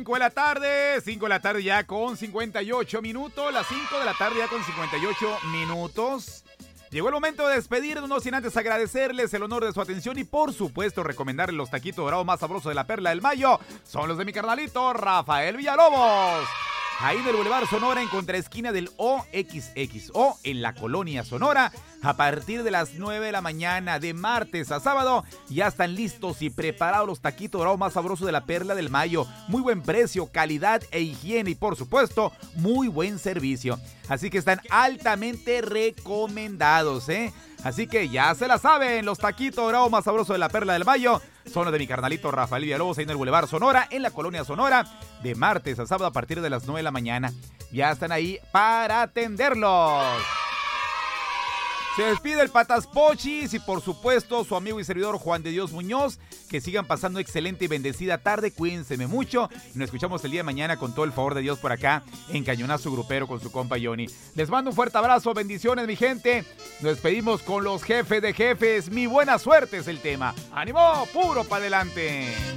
5 de la tarde, 5 de la tarde ya con 58 minutos, las 5 de la tarde ya con 58 minutos. Llegó el momento de despedirnos, no sin antes agradecerles el honor de su atención y por supuesto recomendarles los taquitos dorados más sabrosos de la Perla del Mayo. Son los de mi carnalito Rafael Villalobos. Ahí del Boulevard Sonora, en contraesquina del OXXO, en la Colonia Sonora, a partir de las 9 de la mañana, de martes a sábado, ya están listos y preparados los taquitos dorados más sabrosos de la Perla del Mayo. Muy buen precio, calidad e higiene y, por supuesto, muy buen servicio. Así que están altamente recomendados, ¿eh? Así que ya se la saben, los taquitos dorados más sabrosos de la Perla del Mayo son los de mi carnalito Rafael Villalobos, ahí en el Boulevard Sonora, en la Colonia Sonora, de martes a sábado a partir de las 9 de la mañana. Ya están ahí para atenderlos. Se despide el Patas Pochis y por supuesto su amigo y servidor Juan de Dios Muñoz. Que sigan pasando excelente y bendecida tarde, cuídense mucho. Y nos escuchamos el día de mañana con todo el favor de Dios por acá en Cañonazo Grupero con su compa Johnny. Les mando un fuerte abrazo, bendiciones mi gente. Nos despedimos con los jefes de jefes. Mi buena suerte es el tema. ¡Ánimo! ¡Puro para adelante!